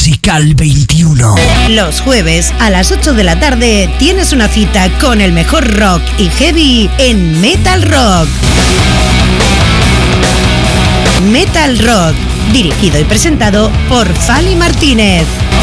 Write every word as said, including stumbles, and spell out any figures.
Musical veintiuno. Los jueves a las ocho de la tarde tienes una cita con el mejor rock y heavy en Metal Rock. Metal Rock, dirigido y presentado por Fali Martínez.